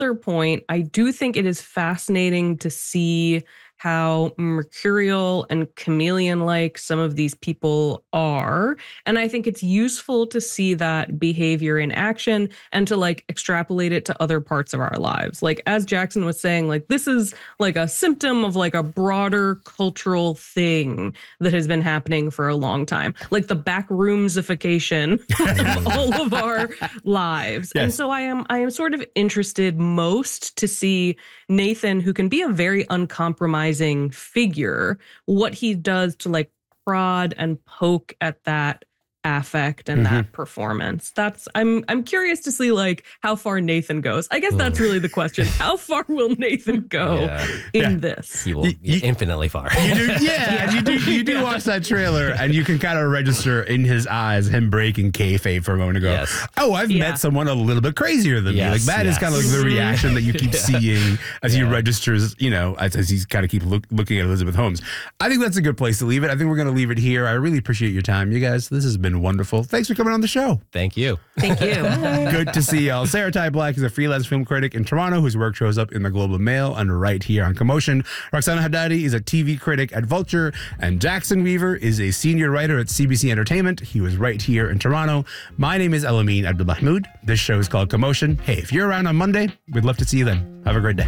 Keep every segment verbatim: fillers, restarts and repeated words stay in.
their point. I do think it is fascinating to see how mercurial and chameleon-like some of these people are. And I think it's useful to see that behavior in action and to like extrapolate it to other parts of our lives. Like as Jackson was saying, like this is like a symptom of like a broader cultural thing that has been happening for a long time. Like the back roomsification of all of our lives. Yes. And so I am I am sort of interested most to see Nathan, who can be a very uncompromising figure, what he does to like prod and poke at that affect and Mm-hmm. that performance. That's I'm I'm curious to see like how far Nathan goes. I guess that's really the question. How far will Nathan go Yeah. in Yeah. this? He will Y- y- infinitely far. You do, yeah, and you do. You do watch that trailer, and you can kind of register in his eyes him breaking kayfabe for a moment ago. Yes. Oh, I've Yeah. met someone a little bit crazier than Yes, me. Like that is yes. kind of like the reaction that you keep seeing as he registers. You know, as, as he's kind of keep look, looking at Elizabeth Holmes. I think that's a good place to leave it. I think we're going to leave it here. I really appreciate your time, you guys. This has been wonderful. Thanks for coming on the show. Thank you. Thank you. Good to see y'all. Sarah Ty Black is a freelance film critic in Toronto whose work shows up in the Globe and Mail and right here on Commotion. Roxana Haddadi is a T V critic at Vulture, and Jackson Weaver is a senior writer at C B C Entertainment. He was right here in Toronto. My name is Elamine Abdulmahmoud. This show is called Commotion. Hey, if you're around on Monday, we'd love to see you then. Have a great day.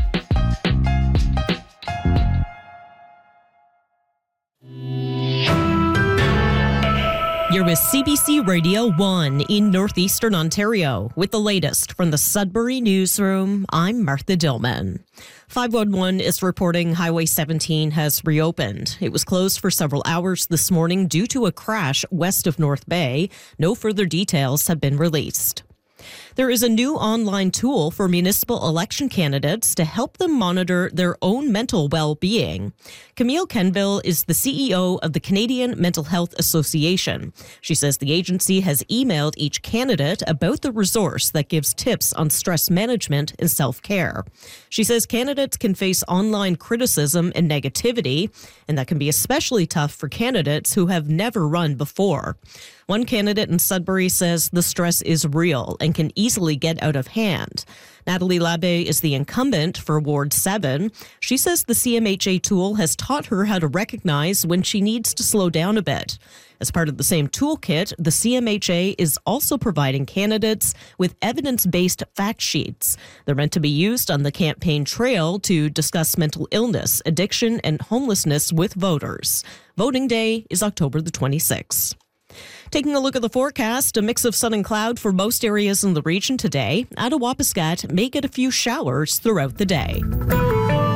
You're with C B C Radio one in Northeastern Ontario. With the latest from the Sudbury Newsroom, I'm Martha Dillman. five one one is reporting Highway seventeen has reopened. It was closed for several hours this morning due to a crash west of North Bay. No further details have been released. There is a new online tool for municipal election candidates to help them monitor their own mental well-being. Camille Kenville is the C E O of the Canadian Mental Health Association. She says the agency has emailed each candidate about the resource that gives tips on stress management and self-care. She says candidates can face online criticism and negativity, and that can be especially tough for candidates who have never run before. One candidate in Sudbury says the stress is real and can easily get out of hand. Natalie Labbe is the incumbent for Ward seven. She says the C M H A tool has taught her how to recognize when she needs to slow down a bit. As part of the same toolkit, the C M H A is also providing candidates with evidence-based fact sheets. They're meant to be used on the campaign trail to discuss mental illness, addiction, and homelessness with voters. Voting day is October the twenty-sixth. Taking a look at the forecast, a mix of sun and cloud for most areas in the region today. Attawapiskat may get a few showers throughout the day.